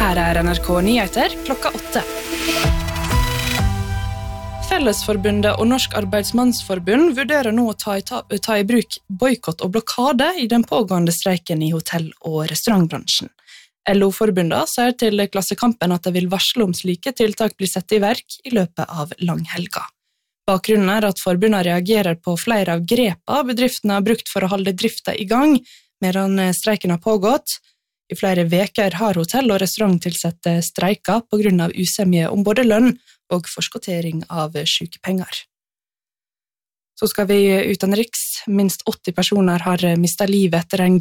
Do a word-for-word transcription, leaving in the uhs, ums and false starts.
Her er N R K Nyheter klokka åtte. Fellesforbundet og Norsk Arbeidsmannsforbund vurderer nå å ta i, ta, ta i bruk boikott og blokade i den pågående streiken i hotell- og restaurantbransjen. L O-forbundet sier til Klassekampen at de vil varsle om slike tiltak blir sett i verk i løpet av langhelga. Bakgrunnen er at forbundet reagerer på flere av grepa bedriftene har brukt for å holde drifta i gang, medan streiken har pågått. I flere veker har hotell- og restauranttilsatte streiket på grunn av usemje om både lønn og forskottering av sykepenger. Så skal vi utenriks. Minst åtti personer har mistet livet etter en